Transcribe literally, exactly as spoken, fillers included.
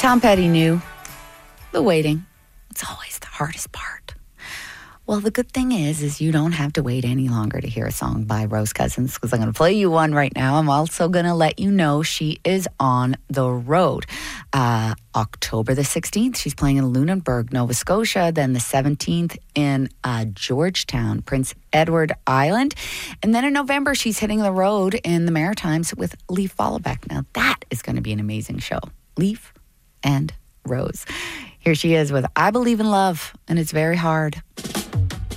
Tom Petty knew the waiting. It's always the hardest part. Well, the good thing is, is you don't have to wait any longer to hear a song by Rose Cousins, because I'm going to play you one right now. I'm also going to let you know she is on the road. Uh, October the sixteenth, she's playing in Lunenburg, Nova Scotia. Then the seventeenth in uh, Georgetown, Prince Edward Island. And then in November, she's hitting the road in the Maritimes with Leaf Vollebeck. Now, that is going to be an amazing show. Leaf and Rose. Here she is with I Believe in Love, and it's very hard.